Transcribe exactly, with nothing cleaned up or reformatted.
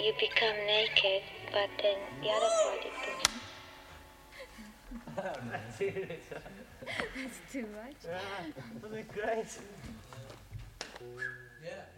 you become naked, but then the other party puts. That's too much. Yeah, wasn't it great? Yeah.